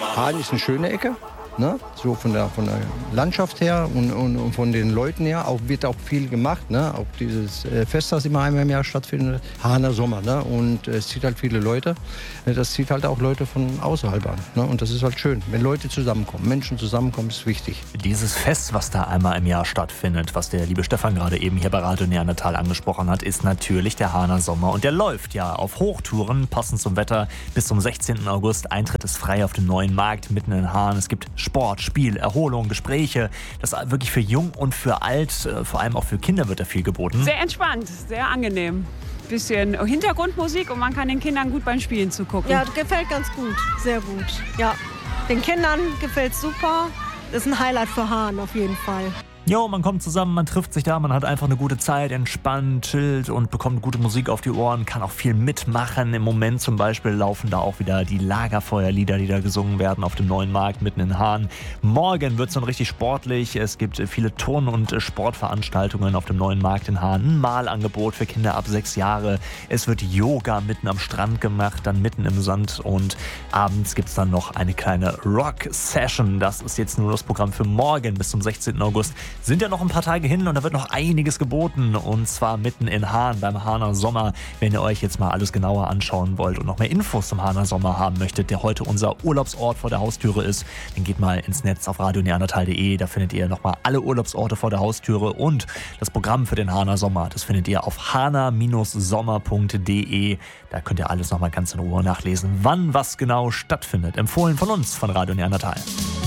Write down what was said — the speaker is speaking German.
Hahn ist eine schöne Ecke. Ne? So von der Landschaft her und von den Leuten her wird auch viel gemacht. Ne? Auch dieses Fest, das immer einmal im Jahr stattfindet, Hahner Sommer. Ne? Und es zieht halt viele Leute. Das zieht halt auch Leute von außerhalb an. Ne? Und das ist halt schön, wenn Leute zusammenkommen. Menschen zusammenkommen, ist wichtig. Dieses Fest, was da einmal im Jahr stattfindet, was der liebe Stefan gerade eben hier bei Radio Neandertal angesprochen hat, ist natürlich der Hahner Sommer. Und der läuft ja auf Hochtouren, passend zum Wetter, bis zum 16. August. Eintritt ist frei auf dem Neuen Markt mitten in Hahn. Es gibt Sport, Spiel, Erholung, Gespräche. Das ist wirklich für jung und für alt, vor allem auch für Kinder wird da viel geboten. Sehr entspannt, sehr angenehm. Bisschen Hintergrundmusik und man kann den Kindern gut beim Spielen zugucken. Ja, gefällt ganz gut, sehr gut. Ja, den Kindern gefällt super. Das ist ein Highlight für Hahn auf jeden Fall. Jo, man kommt zusammen, man trifft sich da, man hat einfach eine gute Zeit, entspannt, chillt und bekommt gute Musik auf die Ohren, kann auch viel mitmachen. Im Moment zum Beispiel laufen da auch wieder die Lagerfeuerlieder, die da gesungen werden auf dem Neuen Markt mitten in Hahn. Morgen wird es dann richtig sportlich. Es gibt viele Turn- und Sportveranstaltungen auf dem Neuen Markt in Hahn. Ein Malangebot für Kinder ab 6 Jahre. Es wird Yoga mitten am Strand gemacht, dann mitten im Sand und abends gibt es dann noch eine kleine Rock-Session. Das ist jetzt nur das Programm für morgen bis zum 16. August. Sind ja noch ein paar Tage hin und da wird noch einiges geboten und zwar mitten in Hahn beim Hahner Sommer. Wenn ihr euch jetzt mal alles genauer anschauen wollt und noch mehr Infos zum Hahner Sommer haben möchtet, der heute unser Urlaubsort vor der Haustüre ist, dann geht mal ins Netz auf radioneandertal.de, da findet ihr nochmal alle Urlaubsorte vor der Haustüre und das Programm für den Hahner Sommer, das findet ihr auf hahner-sommer.de. Da könnt ihr alles nochmal ganz in Ruhe nachlesen, wann was genau stattfindet. Empfohlen von uns, von Radio Neandertal.